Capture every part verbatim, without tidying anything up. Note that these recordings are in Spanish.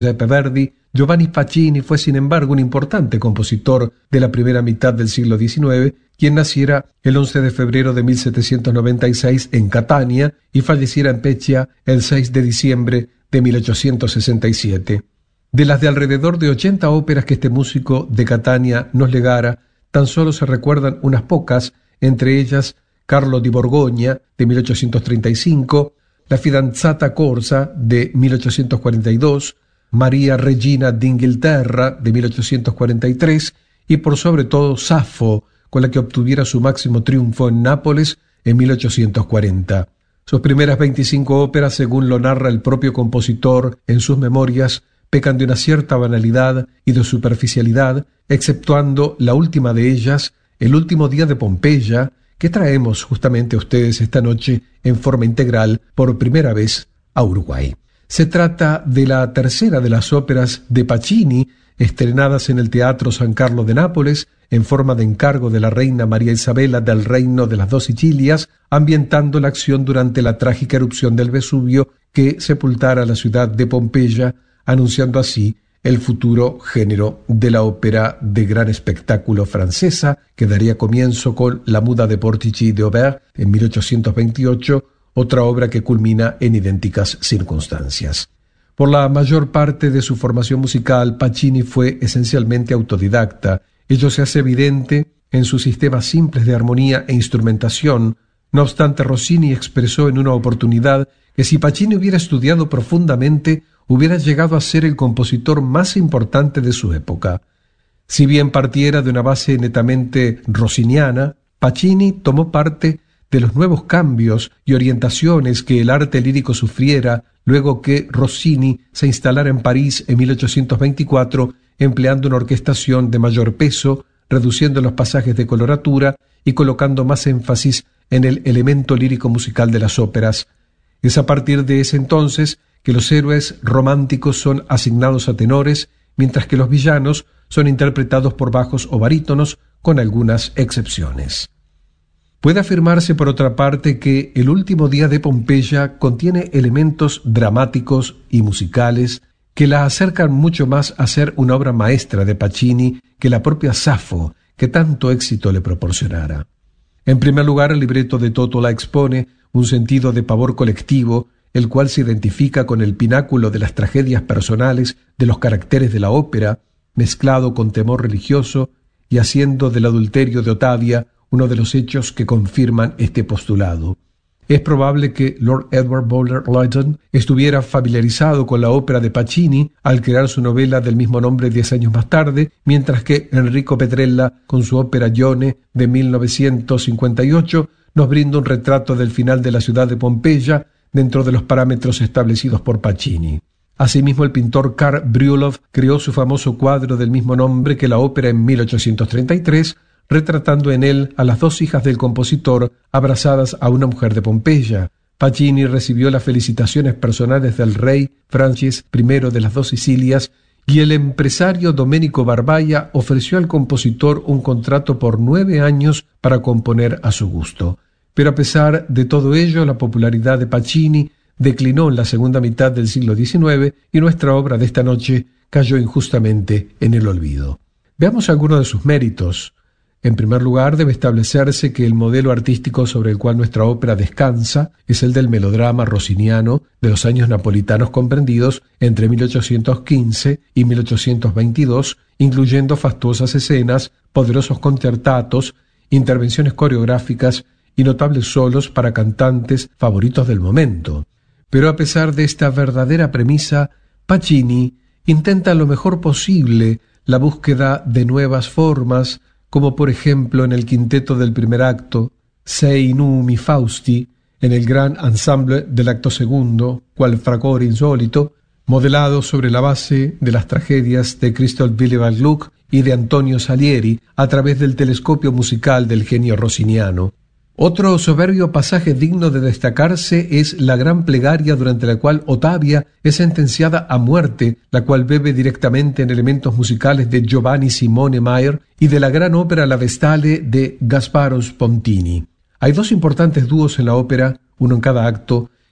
Giuseppe Verdi, Giovanni Pacini fue sin embargo un importante compositor de la primera mitad del siglo diecinueve, quien naciera el once de febrero de mil setecientos noventa y seis en Catania y falleciera en Peccia el seis de diciembre de mil ochocientos sesenta y siete. De las de alrededor de ochenta óperas que este músico de Catania nos legara, tan solo se recuerdan unas pocas, entre ellas Carlo di Borgogna de mil ochocientos treinta y cinco, La fidanzata corsa de mil ochocientos cuarenta y dos, María Regina d'Inghilterra de mil ochocientos cuarenta y tres y por sobre todo Safo, con la que obtuviera su máximo triunfo en Nápoles en mil ochocientos cuarenta. Sus primeras veinticinco óperas, según lo narra el propio compositor en sus memorias, pecan de una cierta banalidad y de superficialidad, exceptuando la última de ellas, El último día de Pompeya, que traemos justamente a ustedes esta noche en forma integral por primera vez a Uruguay. Se trata de la tercera de las óperas de Pacini, estrenadas en el Teatro San Carlo de Nápoles, en forma de encargo de la reina María Isabela del Reino de las Dos Sicilias, ambientando la acción durante la trágica erupción del Vesubio que sepultara la ciudad de Pompeya, anunciando así el futuro género de la ópera de gran espectáculo francesa, que daría comienzo con La Muda de Portici de Aubert en mil ochocientos veintiocho, otra obra que culmina en idénticas circunstancias. Por la mayor parte de su formación musical, Pacini fue esencialmente autodidacta. Ello se hace evidente en sus sistemas simples de armonía e instrumentación. No obstante, Rossini expresó en una oportunidad que si Pacini hubiera estudiado profundamente, hubiera llegado a ser el compositor más importante de su época. Si bien partiera de una base netamente rossiniana, Pacini tomó parte de los nuevos cambios y orientaciones que el arte lírico sufriera luego que Rossini se instalara en París en mil ochocientos veinticuatro, empleando una orquestación de mayor peso, reduciendo los pasajes de coloratura y colocando más énfasis en el elemento lírico musical de las óperas. Es a partir de ese entonces que los héroes románticos son asignados a tenores, mientras que los villanos son interpretados por bajos o barítonos, con algunas excepciones. Puede afirmarse, por otra parte, que El último día de Pompeya contiene elementos dramáticos y musicales que la acercan mucho más a ser una obra maestra de Pacini que la propia Safo, que tanto éxito le proporcionara. En primer lugar, el libreto de Toto la expone un sentido de pavor colectivo, el cual se identifica con el pináculo de las tragedias personales de los caracteres de la ópera, mezclado con temor religioso y haciendo del adulterio de Ottavia uno de los hechos que confirman este postulado. Es probable que Lord Edward Bulwer Lytton estuviera familiarizado con la ópera de Pacini al crear su novela del mismo nombre diez años más tarde, mientras que Enrico Petrella, con su ópera Ione de mil novecientos cincuenta y ocho, nos brinda un retrato del final de la ciudad de Pompeya dentro de los parámetros establecidos por Pacini. Asimismo, el pintor Karl Brjullov creó su famoso cuadro del mismo nombre que la ópera en mil ochocientos treinta y tres, retratando en él a las dos hijas del compositor abrazadas a una mujer de Pompeya. Pacini recibió las felicitaciones personales del rey Francis primero de las Dos Sicilias y el empresario Domenico Barbaia ofreció al compositor un contrato por nueve años para componer a su gusto. Pero a pesar de todo ello, la popularidad de Pacini declinó en la segunda mitad del siglo diecinueve y nuestra obra de esta noche cayó injustamente en el olvido. Veamos algunos de sus méritos. En primer lugar, debe establecerse que el modelo artístico sobre el cual nuestra ópera descansa es el del melodrama rossiniano de los años napolitanos comprendidos entre mil ochocientos quince y mil ochocientos veintidós, incluyendo fastuosas escenas, poderosos concertatos, intervenciones coreográficas y notables solos para cantantes favoritos del momento. Pero a pesar de esta verdadera premisa, Pacini intenta lo mejor posible la búsqueda de nuevas formas, como por ejemplo en el quinteto del primer acto, Sei numi Fausti, en el gran ensemble del acto segundo, Qual fragore insolito, modelado sobre la base de las tragedias de Christoph Willibald Gluck y de Antonio Salieri a través del telescopio musical del genio rossiniano. Otro soberbio pasaje digno de destacarse es la gran plegaria durante la cual Ottavia es sentenciada a muerte, la cual bebe directamente en elementos musicales de Giovanni Simone Mayr y de la gran ópera La Vestale de Gasparo Spontini. Hay dos importantes dúos en la ópera, uno en cada acto,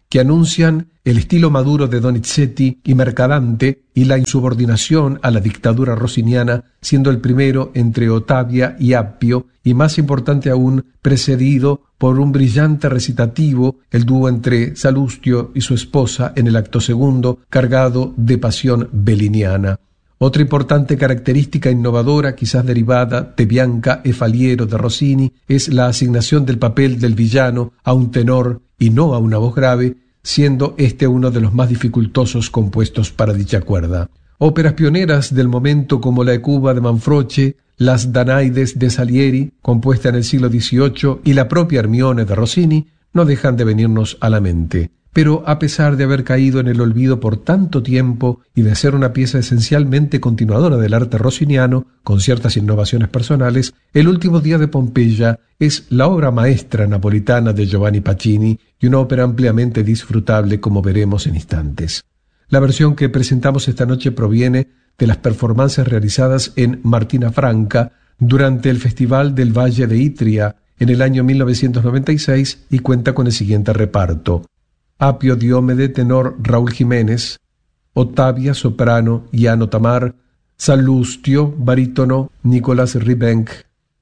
que anuncian el estilo maduro de Donizetti y Mercadante y la insubordinación a la dictadura rossiniana, siendo el primero entre Ottavia y Appio, y más importante aún, precedido por un brillante recitativo, el dúo entre Salustio y su esposa en el acto segundo, cargado de pasión belliniana. Otra importante característica innovadora, quizás derivada de Bianca e Faliero de Rossini, es la asignación del papel del villano a un tenor y no a una voz grave, siendo este uno de los más dificultosos compuestos para dicha cuerda. Óperas pioneras del momento como la Hecuba de Manfroche, las Danaides de Salieri, compuesta en el siglo dieciocho, y la propia Hermione de Rossini, no dejan de venirnos a la mente. Pero a pesar de haber caído en el olvido por tanto tiempo y de ser una pieza esencialmente continuadora del arte rossiniano, con ciertas innovaciones personales, El último día de Pompeya es la obra maestra napolitana de Giovanni Pacini y una ópera ampliamente disfrutable, como veremos en instantes. La versión que presentamos esta noche proviene de las performances realizadas en Martina Franca durante el Festival del Valle de Itria en el año mil novecientos noventa y seis y cuenta con el siguiente reparto: Appio Diomede, tenor Raúl Jiménez; Ottavia, soprano Iano Tamar; Salustio, barítono Nicolas Ribenc;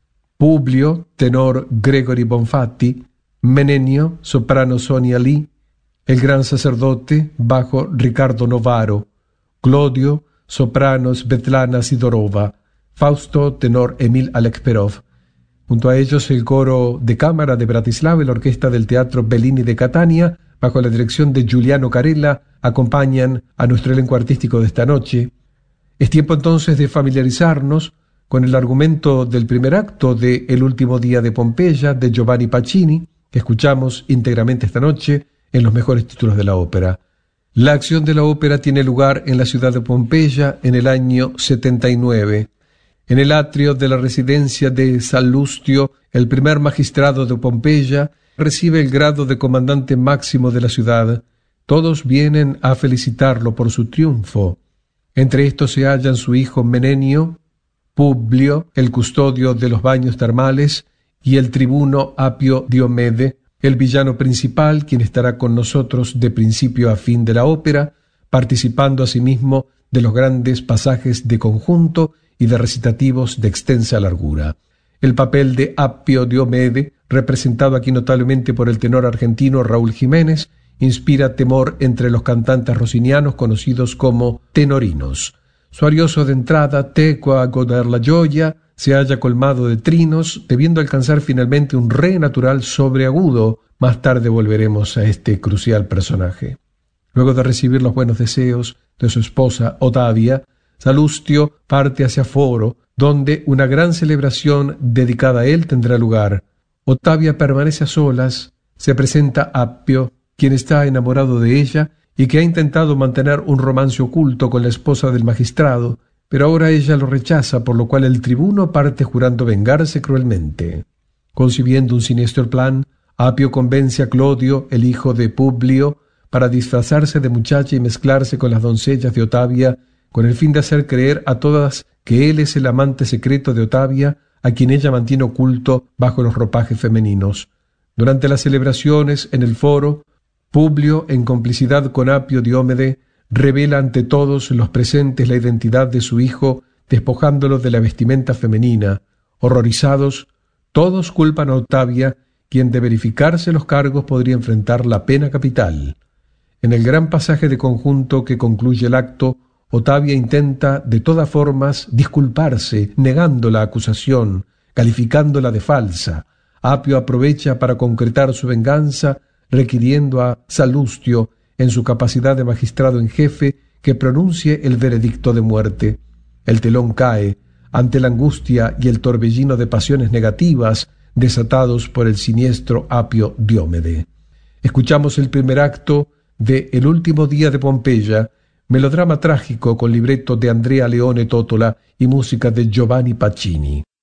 Publio, tenor Gregory Bonfatti; Menenio, soprano Sonia Lee; el gran sacerdote, bajo Ricardo Novaro; Clodio, soprano Svetlana Sidorova; Fausto, tenor Emil Alekperov. Junto a ellos el coro de cámara de Bratislava y la orquesta del Teatro Bellini de Catania, bajo la dirección de Giuliano Carella, acompañan a nuestro elenco artístico de esta noche. Es tiempo entonces de familiarizarnos con el argumento del primer acto de El último día de Pompeya de Giovanni Pacini, que escuchamos íntegramente esta noche en los mejores títulos de la ópera. La acción de la ópera tiene lugar en la ciudad de Pompeya en el año setenta y nueve. En el atrio de la residencia de Salustio, el primer magistrado de Pompeya recibe el grado de comandante máximo de la ciudad. Todos vienen a felicitarlo por su triunfo. Entre estos se hallan su hijo Menenio, Publio, el custodio de los baños termales, y el tribuno Appio Diomede, el villano principal, quien estará con nosotros de principio a fin de la ópera, participando asimismo de los grandes pasajes de conjunto y de recitativos de extensa largura. El papel de Appio Diomede, representado aquí notablemente por el tenor argentino Raúl Jiménez, inspira temor entre los cantantes rossinianos conocidos como tenorinos. Su arioso de entrada, Teco a goder la gioia, se halla colmado de trinos, debiendo alcanzar finalmente un re natural sobreagudo. Más tarde volveremos a este crucial personaje. Luego de recibir los buenos deseos de su esposa Ottavia, Salustio parte hacia Foro, donde una gran celebración dedicada a él tendrá lugar. Ottavia permanece a solas, se presenta Appio, quien está enamorado de ella y que ha intentado mantener un romance oculto con la esposa del magistrado, pero ahora ella lo rechaza, por lo cual el tribuno parte jurando vengarse cruelmente. Concibiendo un siniestro plan, Appio convence a Clodio, el hijo de Publio, para disfrazarse de muchacha y mezclarse con las doncellas de Ottavia, con el fin de hacer creer a todas que él es el amante secreto de Ottavia, a quien ella mantiene oculto bajo los ropajes femeninos. Durante las celebraciones en el foro, Publio, en complicidad con Appio Diomede, revela ante todos los presentes la identidad de su hijo, despojándolo de la vestimenta femenina. Horrorizados, todos culpan a Ottavia, quien de verificarse los cargos podría enfrentar la pena capital. En el gran pasaje de conjunto que concluye el acto, Ottavia intenta de todas formas disculparse, negando la acusación, calificándola de falsa. Appio aprovecha para concretar su venganza, requiriendo a Salustio, en su capacidad de magistrado en jefe, que pronuncie el veredicto de muerte. El telón cae ante la angustia y el torbellino de pasiones negativas desatados por el siniestro Appio Diomede. Escuchamos el primer acto de El último día de Pompeya, melodrama trágico con libreto de Andrea Leone Tottola y música de Giovanni Pacini.